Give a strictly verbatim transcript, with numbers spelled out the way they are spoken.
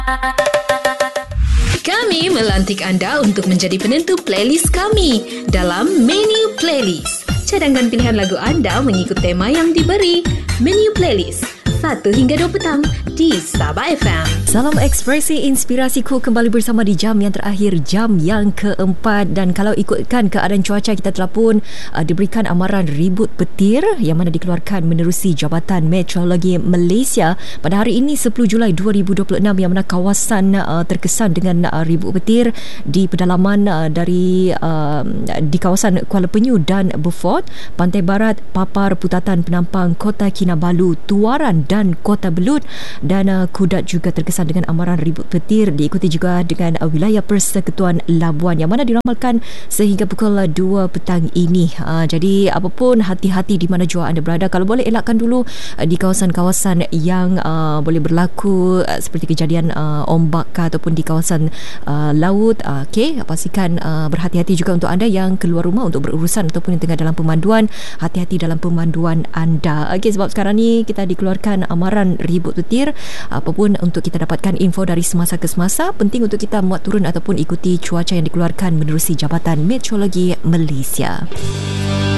Kami melantik anda untuk menjadi penentu playlist kami dalam Menu Playlist. Cadangkan pilihan lagu anda mengikut tema yang diberi. Menu Playlist satu hingga dua petang di Sabah F M. Salam ekspresi inspirasiku kembali bersama di jam yang terakhir, jam yang keempat. Dan kalau ikutkan keadaan cuaca, kita telah pun uh, diberikan amaran ribut petir yang mana dikeluarkan menerusi Jabatan Meteorologi Malaysia pada hari ini sepuluh Julai dua ribu dua puluh enam, yang mana kawasan uh, terkesan dengan uh, ribut petir di pedalaman uh, dari uh, di kawasan Kuala Penyu dan Beaufort, Pantai Barat, Papar, Putatan, Penampang, Kota Kinabalu, Tuaran dan Kota Belud, dan uh, Kudat juga terkesan dengan amaran ribut petir, diikuti juga dengan uh, wilayah Persekutuan Labuan yang mana diramalkan sehingga pukul uh, dua petang ini. Uh, jadi apapun, hati-hati di mana jua anda berada. Kalau boleh elakkan dulu uh, di kawasan-kawasan yang uh, boleh berlaku uh, seperti kejadian uh, ombak ke, ataupun di kawasan uh, laut. Uh, Okey, pastikan uh, berhati-hati juga untuk anda yang keluar rumah untuk berurusan ataupun yang tengah dalam pemanduan. Hati-hati dalam pemanduan anda. Okey, sebab sekarang ni kita dikeluarkan amaran ribut petir. Apapun untuk kita dapatkan info dari semasa ke semasa, penting untuk kita muat turun ataupun ikuti cuaca yang dikeluarkan menerusi Jabatan Meteorologi Malaysia.